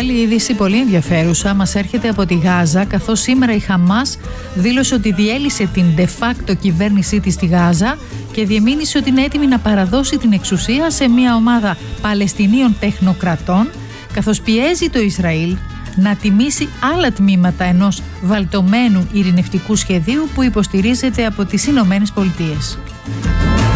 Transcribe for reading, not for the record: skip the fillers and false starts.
άλλη είδηση πολύ ενδιαφέρουσα μας έρχεται από τη Γάζα, καθώς σήμερα η Χαμάς δήλωσε ότι διέλυσε την de facto κυβέρνησή της στη Γάζα και διεμήνυσε ότι είναι έτοιμη να παραδώσει την εξουσία σε μια ομάδα Παλαιστινίων τεχνοκρατών, καθώς πιέζει το Ισραήλ να τιμήσει άλλα τμήματα ενός βαλτωμένου ειρηνευτικού σχεδίου που υποστηρίζεται από τις Ηνωμένες Πολιτείες.